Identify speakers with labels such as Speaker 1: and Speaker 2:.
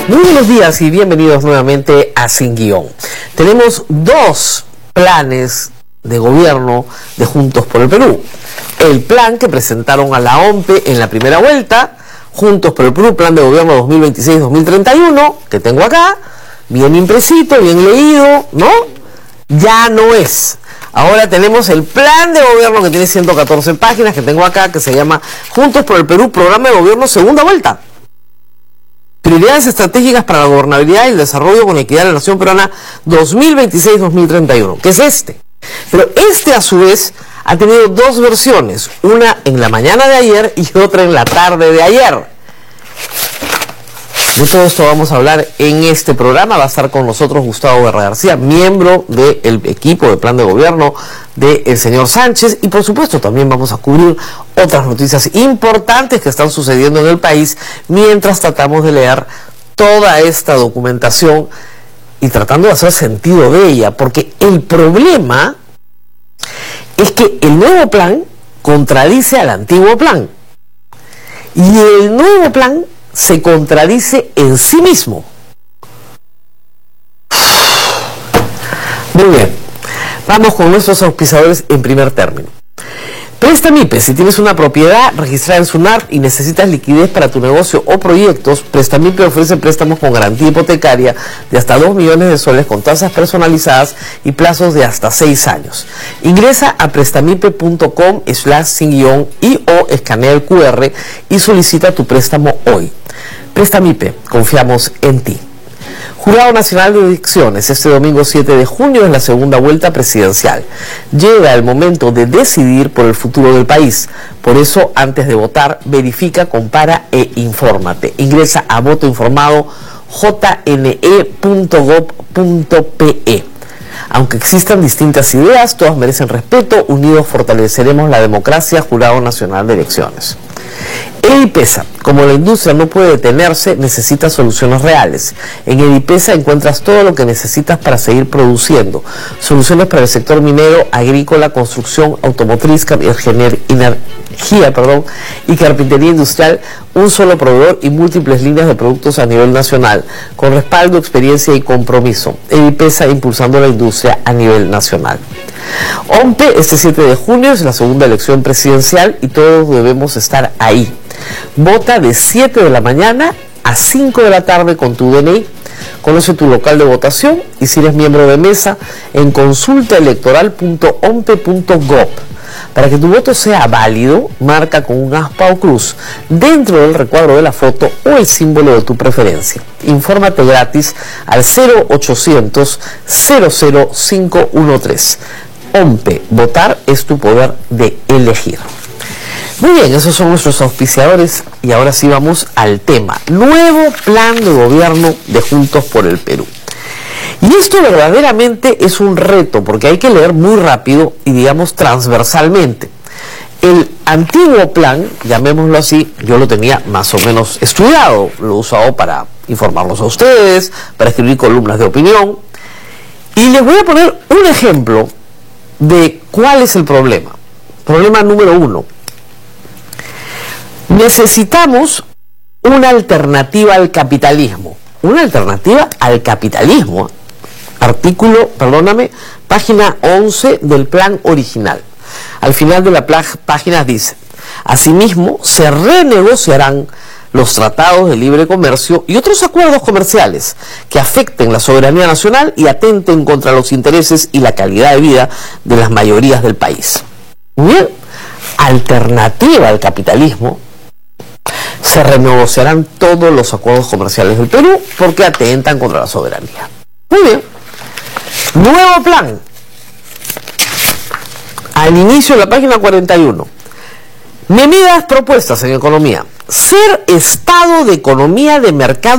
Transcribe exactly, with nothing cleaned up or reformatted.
Speaker 1: Muy buenos días y bienvenidos nuevamente a Sin Guión. Tenemos dos planes de gobierno de Juntos por el Perú. El plan que presentaron a la O M P E en la primera vuelta, Juntos por el Perú, Plan de Gobierno dos mil veintiséis a dos mil treinta y uno, que tengo acá, bien impresito, bien leído, ¿no? Ya no es. Ahora tenemos el plan de gobierno que tiene ciento catorce páginas, que tengo acá, que se llama Juntos por el Perú, Programa de Gobierno Segunda Vuelta. Prioridades estratégicas para la gobernabilidad y el desarrollo con equidad de la nación peruana dos mil veintiséis a dos mil treinta y uno, que es este. Pero este, a su vez, ha tenido dos versiones, una en la mañana de ayer y otra en la tarde de ayer. De todo esto vamos a hablar en este programa. Va a estar con nosotros Gustavo Guerra García, miembro del equipo de plan de gobierno del señor Sánchez, y por supuesto también vamos a cubrir otras noticias importantes que están sucediendo en el país mientras tratamos de leer toda esta documentación y tratando de hacer sentido de ella, porque el problema es que el nuevo plan contradice al antiguo plan y el nuevo plan se contradice en sí mismo. Muy bien, vamos con nuestros auspiciadores en primer término. Prestamipe, si tienes una propiedad registrada en SUNAT y necesitas liquidez para tu negocio o proyectos, Prestamipe ofrece préstamos con garantía hipotecaria de hasta dos millones de soles con tasas personalizadas y plazos de hasta seis años. Ingresa a prestamipe punto com slash sin guión y o escanea el cu erre y solicita tu préstamo hoy. Prestamipe, confiamos en ti. Jurado Nacional de Elecciones, este domingo siete de junio es la segunda vuelta presidencial. Llega el momento de decidir por el futuro del país. Por eso, antes de votar, verifica, compara e infórmate. Ingresa a voto informado j n e punto gob punto pe. Aunque existan distintas ideas, todas merecen respeto. Unidos fortaleceremos la democracia. Jurado Nacional de Elecciones. Edipesa, como la industria no puede detenerse, necesita soluciones reales. En Edipesa encuentras todo lo que necesitas para seguir produciendo. Soluciones para el sector minero, agrícola, construcción, automotriz, energía, perdón, y carpintería industrial, un solo proveedor y múltiples líneas de productos a nivel nacional, con respaldo, experiencia y compromiso. Edipesa impulsando la industria a nivel nacional. O M P E, este siete de junio es la segunda elección presidencial y todos debemos estar ahí. Vota de siete de la mañana a cinco de la tarde con tu D N I. Conoce tu local de votación y si eres miembro de mesa en consulta electoral punto o m p e punto gob. Para que tu voto sea válido, marca con un aspa o cruz dentro del recuadro de la foto o el símbolo de tu preferencia. Infórmate gratis al cero ochocientos cero cero cinco uno tres. O M P E, votar es tu poder de elegir. Muy bien, esos son nuestros auspiciadores y ahora sí vamos al tema. Nuevo plan de gobierno de Juntos por el Perú. Y esto verdaderamente es un reto porque hay que leer muy rápido y digamos transversalmente. El antiguo plan, llamémoslo así, yo lo tenía más o menos estudiado, lo he usado para informarlos a ustedes, para escribir columnas de opinión. Y les voy a poner un ejemplo de cuál es el problema. Problema número uno. Necesitamos una alternativa al capitalismo. Una alternativa al capitalismo. Artículo, perdóname, página once del plan original. Al final de la página dice: asimismo, se renegociarán los tratados de libre comercio y otros acuerdos comerciales que afecten la soberanía nacional y atenten contra los intereses y la calidad de vida de las mayorías del país. Muy bien, alternativa al capitalismo. Se renegociarán todos los acuerdos comerciales del Perú porque atentan contra la soberanía. Muy bien. Nuevo plan. Al inicio de la página cuarenta y uno. Medidas propuestas en economía. Ser Estado de economía de mercado